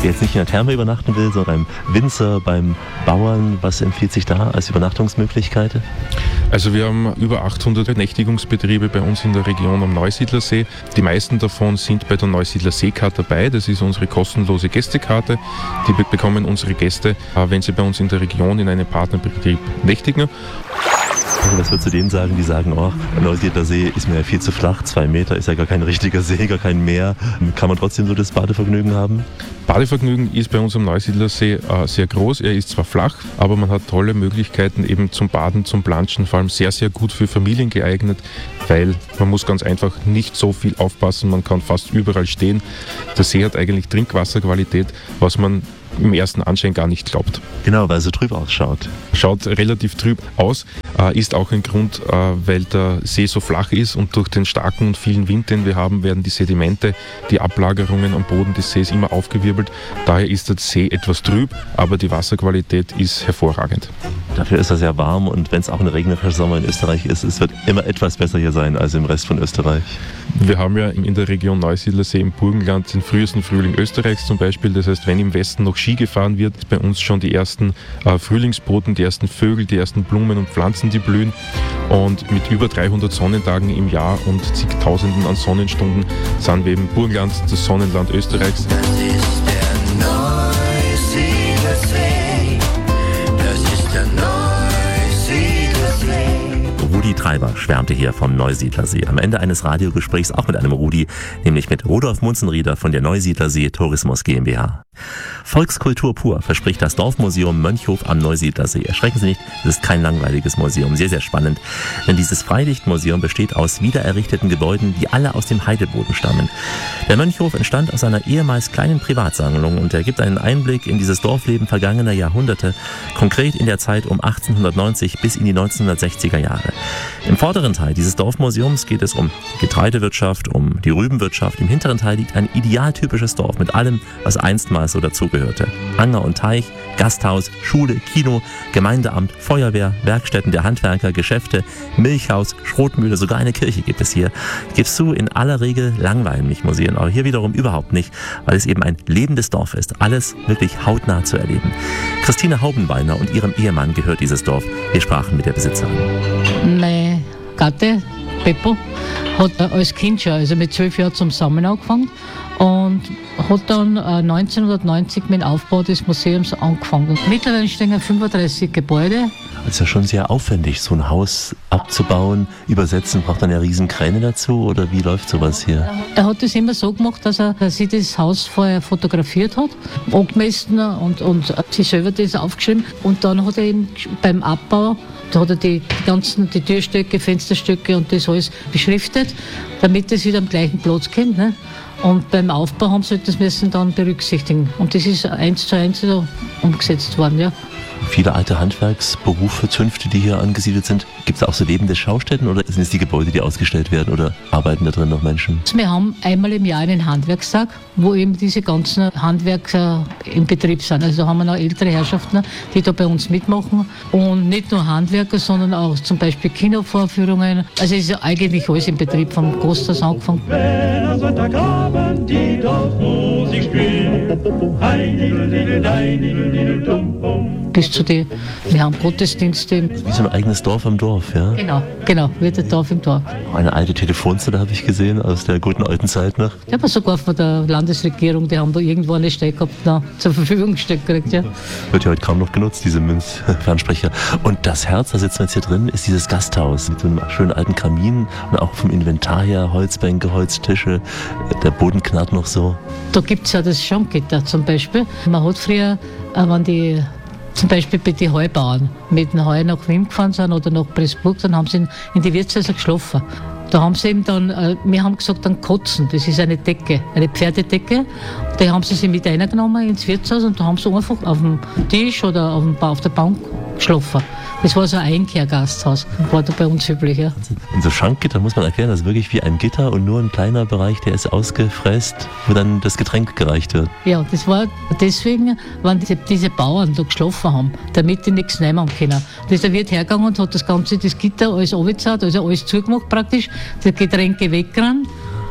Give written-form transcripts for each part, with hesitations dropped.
Wer jetzt nicht in der Therme übernachten will, sondern beim Winzer, beim Bauern, was empfiehlt sich da als Übernachtungsmöglichkeit? Also wir haben über 800 Nächtigungsbetriebe bei uns in der Region am Neusiedlersee. Die meisten davon sind bei der Neusiedler Seekarte dabei. Das ist unsere kostenlose Gästekarte. Die bekommen unsere Gäste, wenn sie bei uns in der Region in einem Partnerbetrieb nächtigen. Was würdest du denen sagen, die sagen, oh, der Neusiedler See ist mir ja viel zu flach, 2 Meter ist ja gar kein richtiger See, gar kein Meer. Kann man trotzdem so das Badevergnügen haben? Badevergnügen ist bei uns am Neusiedlersee sehr groß. Er ist zwar flach, aber man hat tolle Möglichkeiten eben zum Baden, zum Planschen, vor allem sehr, sehr gut für Familien geeignet, weil man muss ganz einfach nicht so viel aufpassen, man kann fast überall stehen. Der See hat eigentlich Trinkwasserqualität, was man im ersten Anschein gar nicht glaubt. Genau, weil er so trüb ausschaut. Schaut relativ trüb aus, ist auch ein Grund, weil der See so flach ist und durch den starken und vielen Wind, den wir haben, werden die Sedimente, die Ablagerungen am Boden des Sees immer aufgewirbelt. Daher ist der See etwas trüb, aber die Wasserqualität ist hervorragend. Dafür ist er sehr warm und wenn es auch ein regnerischer Sommer in Österreich ist, es wird immer etwas besser hier sein als im Rest von Österreich. Wir haben ja in der Region Neusiedlersee im Burgenland den frühesten Frühling Österreichs zum Beispiel. Das heißt, wenn im Westen noch Ski gefahren wird, ist bei uns schon die ersten Frühlingsboten, die ersten Vögel, die ersten Blumen und Pflanzen, die blühen. Und mit über 300 Sonnentagen im Jahr und zigtausenden an Sonnenstunden sind wir im Burgenland, das Sonnenland Österreichs. Das ist der Neusiedlersee. Das ist der Neusiedlersee. Rudi Treiber schwärmte hier vom Neusiedlersee. Am Ende eines Radiogesprächs auch mit einem Rudi, nämlich mit Rudolf Munzenrieder von der Neusiedlersee Tourismus GmbH. Volkskultur pur verspricht das Dorfmuseum Mönchhof am Neusiedlersee. Erschrecken Sie nicht, es ist kein langweiliges Museum, sehr, sehr spannend. Denn dieses Freilichtmuseum besteht aus wiedererrichteten Gebäuden, die alle aus dem Heideboden stammen. Der Mönchhof entstand aus einer ehemals kleinen Privatsammlung und er gibt einen Einblick in dieses Dorfleben vergangener Jahrhunderte, konkret in der Zeit um 1890 bis in die 1960er Jahre. Im vorderen Teil dieses Dorfmuseums geht es um Getreidewirtschaft, um die Rübenwirtschaft. Im hinteren Teil liegt ein idealtypisches Dorf mit allem, was einstmals so dazugehörte. Anger und Teich, Gasthaus, Schule, Kino, Gemeindeamt, Feuerwehr, Werkstätten der Handwerker, Geschäfte, Milchhaus, Schrotmühle, sogar eine Kirche gibt es hier. Gibst du, in aller Regel langweilen mich Museen, aber hier wiederum überhaupt nicht, weil es eben ein lebendes Dorf ist. Alles wirklich hautnah zu erleben. Christine Haubenbeiner und ihrem Ehemann gehört dieses Dorf. Wir sprachen mit der Besitzerin. Mein Gatte, Beppo, hat als Kind schon, also mit 12 Jahren zum Sammeln angefangen und hat dann 1990 mit dem Aufbau des Museums angefangen. Und mittlerweile stehen 35 Gebäude. Es ist ja schon sehr aufwendig, so ein Haus abzubauen. Übersetzen braucht dann ja Riesenkräne dazu, oder wie läuft sowas hier? Er hat das immer so gemacht, dass er sich das Haus vorher fotografiert hat, angemessen und sich selber das aufgeschrieben. Und dann hat er eben beim Abbau, da hat er die Türstöcke, Fensterstöcke und das alles beschriftet, damit es wieder am gleichen Platz kommt. Ne? Und beim Aufbau haben sie das müssen dann berücksichtigen. Und das ist 1:1 so umgesetzt worden, ja. Viele alte Handwerksberufe, Zünfte, die hier angesiedelt sind. Gibt es auch so lebende Schaustätten oder sind es die Gebäude, die ausgestellt werden oder arbeiten da drin noch Menschen? Wir haben einmal im Jahr einen Handwerkstag, wo eben diese ganzen Handwerker im Betrieb sind. Also haben wir noch ältere Herrschaften, die da bei uns mitmachen. Und nicht nur Handwerker, sondern auch zum Beispiel Kinovorführungen. Also es ist ja eigentlich alles im Betrieb, vom Gasthaus angefangen. Wenn am Sonntagabend die Dorfmusik spielt, Bis zu die, wir haben Gottesdienste. Wie so ein eigenes Dorf im Dorf, ja? Genau, wird ein Dorf im Dorf. Eine alte Telefonzelle habe ich gesehen, aus der guten alten Zeit noch. Ja, aber sogar von der Landesregierung, die haben da irgendwo eine Stelle gehabt, da zur Verfügung gestellt gekriegt, ja. Wird ja heute kaum noch genutzt, diese Münzfernsprecher. Und das Herz, da sitzen wir jetzt hier drin, ist dieses Gasthaus mit so einem schönen alten Kamin und auch vom Inventar her Holzbänke, Holztische, der Boden knarrt noch so. Da gibt es ja das Schongitter zum Beispiel. Man hat früher, wenn die zum Beispiel bei den Heubauern mit dem Heu nach Wien gefahren sind oder nach Pressburg, dann haben sie in die Wirtshäuser geschlafen. Da haben sie eben dann, wir haben gesagt, dann Kotzen, das ist eine Decke, eine Pferdedecke. Die haben sie sich mit reingenommen ins Wirtshaus und da haben sie einfach auf dem Tisch oder auf der Bank geschlafen. Das war so ein Einkehrgasthaus, war da bei uns üblich. Ja. Und so Schankgitter muss man erklären, das ist wirklich wie ein Gitter und nur ein kleiner Bereich, der ist ausgefräst, wo dann das Getränk gereicht wird. Ja, das war deswegen, wenn diese Bauern da geschlafen haben, damit die nichts nehmen können. Da wird hergegangen und hat das Gitter alles runtergezahlt, also alles zugemacht praktisch, die Getränke weggerannt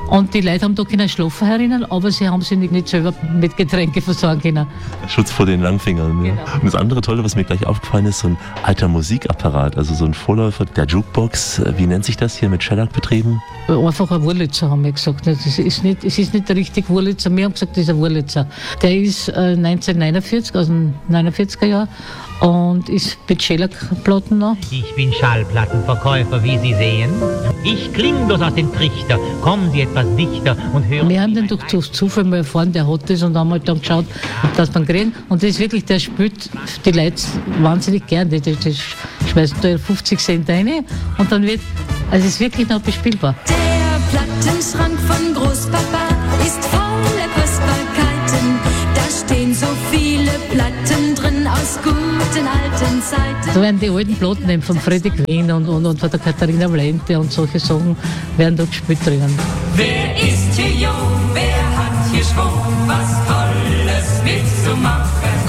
Und die Leute haben da können schlafen herinnen, aber sie haben sich nicht selber mit Getränke versorgen können. Schutz vor den Langfingern. Ja. Genau. Und das andere Tolle, was mir gleich aufgefallen ist, so ein alter Musikapparat, also so ein Vorläufer der Jukebox. Wie nennt sich das hier, mit Shellac betrieben? Einfach ein Wurlitzer, haben wir gesagt. Es ist nicht der richtige Wurlitzer, wir haben gesagt, das ist ein Wurlitzer. Der ist 1949, aus dem 49er Jahr, und ist mit Shellac-Platten noch. Ich bin Schallplattenverkäufer, wie Sie sehen. Ich kling bloß aus dem Trichter. Kommen Sie etwas dichter und hören. Wir haben den durch Zufall mal erfahren, der hat das, und haben halt dann geschaut, dass man kriegen. Und das ist wirklich, der spielt die Leute wahnsinnig gern. Die schmeißen da 50 Cent rein und dann wird, also es ist wirklich noch bespielbar. Der Plattenschrank von Großpapa ist voller Kostbarkeiten. Da stehen so viele Platten drin aus guten alten Zeiten. Da werden die alten Platten eben von Freddy Quinn und von der Katharina Valente und solche Sachen werden da gespielt drinnen. Wer ist hier jung? Wer hat hier Schwung? Was Tolles mitzumachen?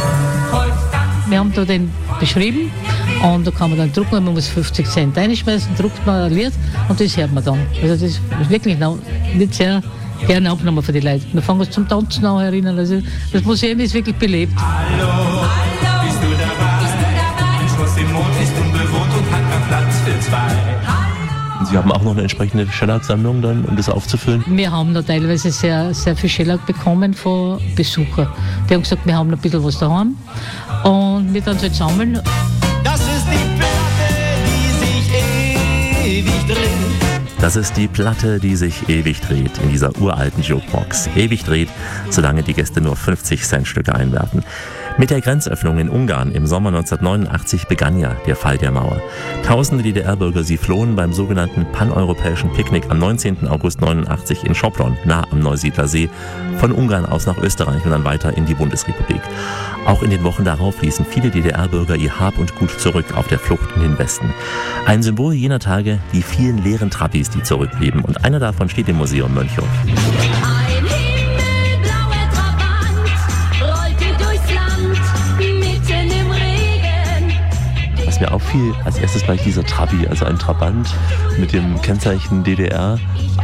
Wir haben da den beschrieben und da kann man dann drucken, man muss 50 Cent reinschmeißen, druckt man ein Lied und das hört man dann. Also das ist wirklich nicht sehr gerne abgenommen für die Leute. Wir fangen uns zum Tanzen an erinnern. Also das Museum ist wirklich belebt. Hallo, bist du dabei? Ein Schloss im Mond ist unbewohnt und hat keinen Platz für zwei. Und Sie haben auch noch eine entsprechende Shellac-Sammlung dann, um das aufzufüllen? Wir haben da teilweise sehr, sehr viel Shellac bekommen von Besuchern. Die haben gesagt, wir haben noch ein bisschen was daheim und wir dann so sammeln. Das ist die Platte, die sich ewig dreht. Das ist die Platte, die sich ewig dreht in dieser uralten Jukebox. Ewig dreht, solange die Gäste nur 50-Cent-Stücke einwerfen. Mit der Grenzöffnung in Ungarn im Sommer 1989 begann ja der Fall der Mauer. Tausende DDR-Bürger, sie flohen beim sogenannten paneuropäischen Picknick am 19. August 1989 in Sopron, nah am Neusiedler See, von Ungarn aus nach Österreich und dann weiter in die Bundesrepublik. Auch in den Wochen darauf ließen viele DDR-Bürger ihr Hab und Gut zurück auf der Flucht in den Westen. Ein Symbol jener Tage, die vielen leeren Trabis, die zurückblieben. Und einer davon steht im Museum Mönchhof. Ein himmelblauer Trabant rollte durchs Land mitten im Regen. Was mir auffiel, als erstes gleich dieser Trabi, also ein Trabant mit dem Kennzeichen DDR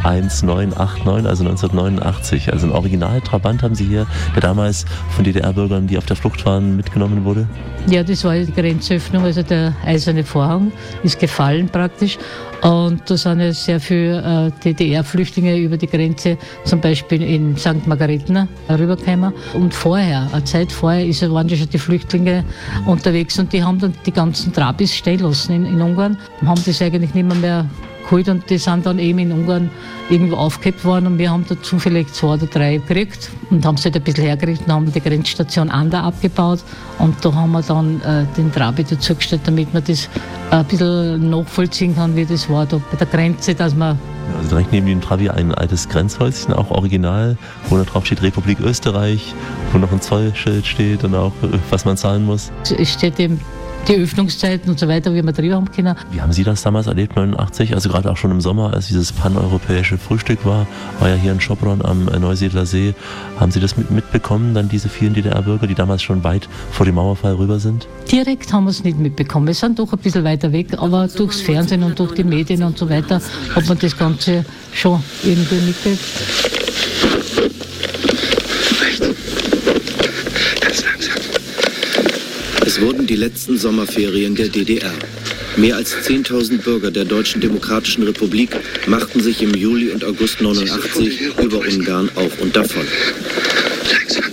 1989, also 1989. Also ein Original-Trabant haben Sie hier, der damals von DDR-Bürgern, die auf der Flucht waren, mitgenommen wurde? Ja, das war die Grenzöffnung, also der eiserne Vorhang ist gefallen praktisch. Und da sind ja sehr viele DDR-Flüchtlinge über die Grenze, zum Beispiel in St. Margarethen, rübergekommen. Und vorher, eine Zeit vorher, waren ja schon die Flüchtlinge unterwegs und die haben dann die ganzen Trabis stehen lassen in Ungarn, haben das eigentlich nicht mehr geholt und die sind dann eben in Ungarn irgendwo aufgehebt worden und wir haben da zufällig 2 oder 3 gekriegt und haben es halt ein bisschen hergerichtet und haben die Grenzstation Ander abgebaut und da haben wir dann den Trabi dazugestellt, damit man das ein bisschen nachvollziehen kann, wie das war da bei der Grenze, dass man... Ja, also direkt neben dem Trabi ein altes Grenzhäuschen, auch original, wo da drauf steht Republik Österreich, wo noch ein Zollschild steht und auch was man zahlen muss. Es steht eben die Öffnungszeiten und so weiter, wie wir drüber haben können. Wie haben Sie das damals erlebt, 89? Also gerade auch schon im Sommer, als dieses paneuropäische Frühstück war ja hier in Sopron am Neusiedler See. Haben Sie das mitbekommen, dann diese vielen DDR-Bürger, die damals schon weit vor dem Mauerfall rüber sind? Direkt haben wir es nicht mitbekommen. Wir sind doch ein bisschen weiter weg, aber durchs Fernsehen und durch die Medien und so weiter hat man das Ganze schon irgendwie mitgekriegt. Es wurden die letzten Sommerferien der DDR. Mehr als 10.000 Bürger der Deutschen Demokratischen Republik machten sich im Juli und August 89 über Ungarn auf und davon. Langsam,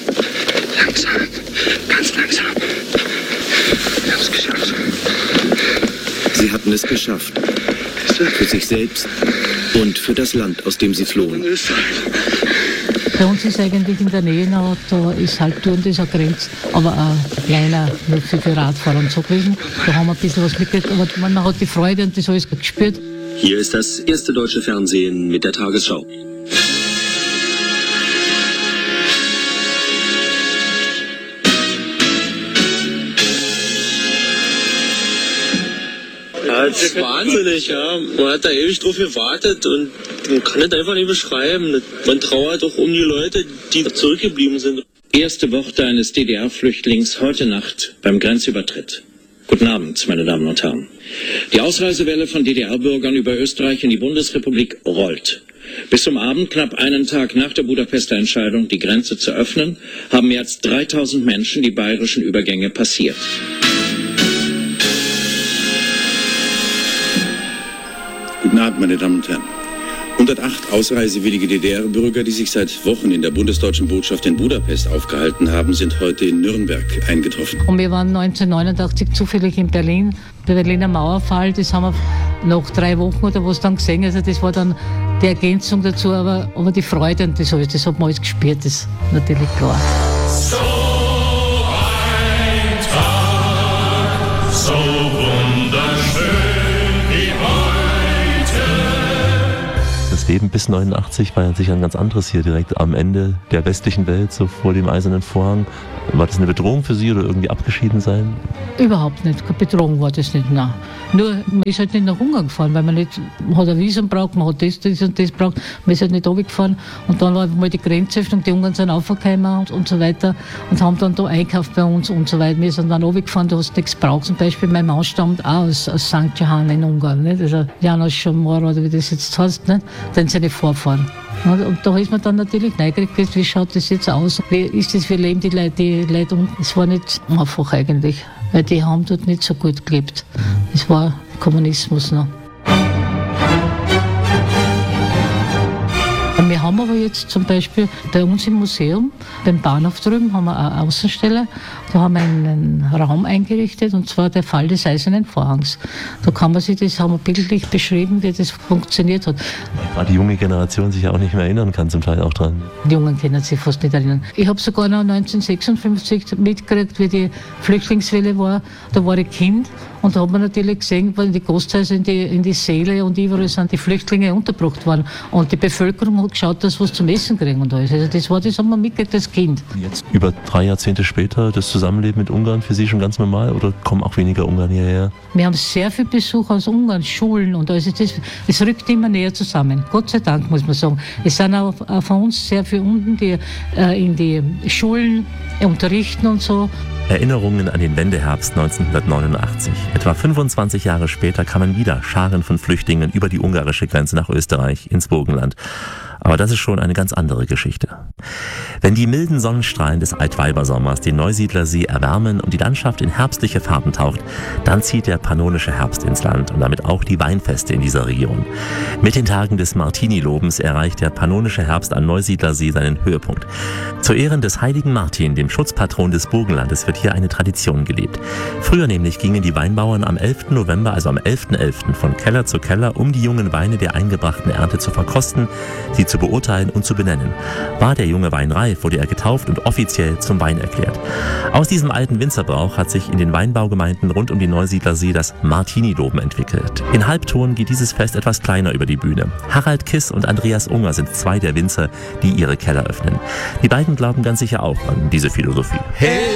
ganz langsam. Wir haben es geschafft. Sie hatten es geschafft. Für sich selbst und für das Land, aus dem sie flohen. Bei uns ist eigentlich in der Nähe noch, da ist halt Turn, das ist eine Grenze, aber ein kleiner, nur für Radfahrer und so gewesen. Da haben wir ein bisschen was mitgekriegt, aber man hat die Freude und das alles gespürt. Hier ist das erste deutsche Fernsehen mit der Tagesschau. Ja, das ist wahnsinnig, ja. Man hat da ewig drauf gewartet und man kann das einfach nicht beschreiben. Man trauert doch um die Leute, die zurückgeblieben sind. Erste Worte eines DDR-Flüchtlings heute Nacht beim Grenzübertritt. Guten Abend, meine Damen und Herren. Die Ausreisewelle von DDR-Bürgern über Österreich in die Bundesrepublik rollt. Bis zum Abend, knapp einen Tag nach der Budapester Entscheidung, die Grenze zu öffnen, haben mehr als 3000 Menschen die bayerischen Übergänge passiert. Guten Abend, meine Damen und Herren. 108 ausreisewillige DDR-Bürger, die sich seit Wochen in der bundesdeutschen Botschaft in Budapest aufgehalten haben, sind heute in Nürnberg eingetroffen. Und wir waren 1989 zufällig in Berlin. Der Berliner Mauerfall, das haben wir nach 3 Wochen oder was dann gesehen. Also das war dann die Ergänzung dazu, aber die Freude und das hat man alles gespürt, das ist natürlich klar. So ein Tag, so wunderschön wie heute. Das Leben bis 89 war ja sicher ein ganz anderes hier direkt am Ende der westlichen Welt, so vor dem Eisernen Vorhang. War das eine Bedrohung für Sie oder irgendwie abgeschieden sein? Überhaupt nicht, keine Bedrohung war das nicht, nein. Nur, man ist halt nicht nach Ungarn gefahren, weil man nicht, man hat ein Visum braucht, man hat das und das braucht, man ist halt nicht runtergefahren. Und dann war mal die Grenzöffnung, die Ungarn sind aufgekommen und so weiter und haben dann da einkauft bei uns und so weiter. Wir sind dann runtergefahren, du hast nichts braucht. Zum Beispiel mein Mann stammt auch aus St. Johann in Ungarn, nicht? Also János Somor oder wie das jetzt heißt, nicht? Dann seine Vorfahren. Und da ist man dann natürlich neugierig gewesen, wie schaut das jetzt aus? Wie ist das, wie leben die Leute unten? Es war nicht einfach eigentlich, weil die haben dort nicht so gut gelebt. Es war Kommunismus noch. Wir haben aber jetzt zum Beispiel bei uns im Museum, beim Bahnhof drüben, haben wir eine Außenstelle. Da haben wir einen Raum eingerichtet, und zwar der Fall des Eisernen Vorhangs. Da kann man sich das, haben wir bildlich beschrieben, wie das funktioniert hat. Weil die junge Generation sich ja auch nicht mehr erinnern kann, zum Teil auch dran. Die Jungen können sich fast nicht erinnern. Ich habe sogar noch 1956 mitgekriegt, wie die Flüchtlingswelle war. Da war ich Kind. Und da hat man natürlich gesehen, weil die Gasthäuser in die Säle und überall sind die Flüchtlinge untergebracht worden. Und die Bevölkerung hat geschaut, dass sie was zum Essen kriegen und alles. Also das haben wir mitgekriegt als Kind. Jetzt über 3 Jahrzehnte später, das Zusammenleben mit Ungarn für Sie schon ganz normal oder kommen auch weniger Ungarn hierher? Wir haben sehr viel Besuch aus Ungarn, Schulen und alles. Es rückt immer näher zusammen. Gott sei Dank, muss man sagen. Es sind auch von uns sehr viele unten, die in die Schulen unterrichten und so. Erinnerungen an den Wendeherbst 1989. Etwa 25 Jahre später kamen wieder Scharen von Flüchtlingen über die ungarische Grenze nach Österreich ins Burgenland. Aber das ist schon eine ganz andere Geschichte. Wenn die milden Sonnenstrahlen des Altweibersommers den Neusiedlersee erwärmen und die Landschaft in herbstliche Farben taucht, dann zieht der pannonische Herbst ins Land und damit auch die Weinfeste in dieser Region. Mit den Tagen des Martini-Lobens erreicht der pannonische Herbst am Neusiedlersee seinen Höhepunkt. Zu Ehren des heiligen Martin, dem Schutzpatron des Burgenlandes, wird hier eine Tradition gelebt. Früher nämlich gingen die Weinbauern am 11. November, also am 11.11., von Keller zu Keller, um die jungen Weine der eingebrachten Ernte zu verkosten, sie zu beurteilen und zu benennen. War der junge Wein reif, wurde er getauft und offiziell zum Wein erklärt. Aus diesem alten Winzerbrauch hat sich in den Weinbaugemeinden rund um den Neusiedlersee das Martini-Loben entwickelt. In Halbton geht dieses Fest etwas kleiner über die Bühne. Harald Kiss und Andreas Unger sind 2 der Winzer, die ihre Keller öffnen. Die beiden glauben ganz sicher auch an diese Philosophie. Hey!